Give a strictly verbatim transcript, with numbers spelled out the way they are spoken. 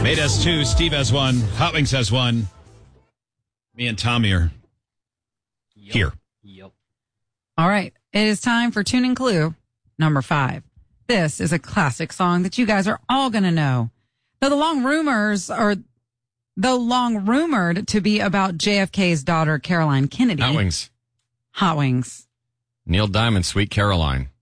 Made has two. Steve has one. Hot Wings has one. Me and Tommy are Yep. here. Yep. All right. It is time for Tuning Clue number five. This is a classic song that you guys are all going to know. Though the long rumors are, though long rumored to be about J F K's daughter, Caroline Kennedy. Hot Wings. Hot Wings. Neil Diamond, Sweet Caroline.